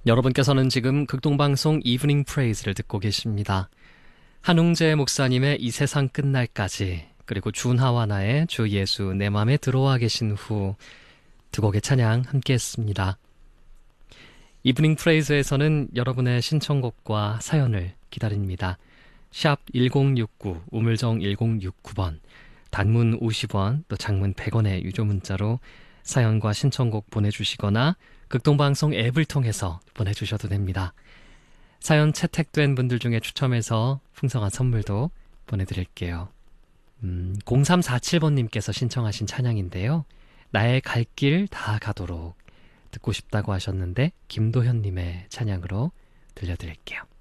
여러분께서는 지금 극동방송 이브닝 프레이즈를 듣고 계십니다. 한웅재 목사님의 이 세상 끝날까지, 그리고 준하와나의 주 예수 내 맘에 들어와 계신 후 두 곡의 찬양 함께 했습니다. 이브닝 프레이즈에서는 여러분의 신청곡과 사연을 기다립니다. 샵 1069, 우물정 1069번, 단문 50원, 또 장문 100원의 유료 문자로 사연과 신청곡 보내주시거나 극동방송 앱을 통해서 보내주셔도 됩니다. 사연 채택된 분들 중에 추첨해서 풍성한 선물도 보내드릴게요. 0347번님께서 신청하신 찬양인데요. 나의 갈 길 다 가도록 듣고 싶다고 하셨는데 김도현님의 찬양으로 들려드릴게요.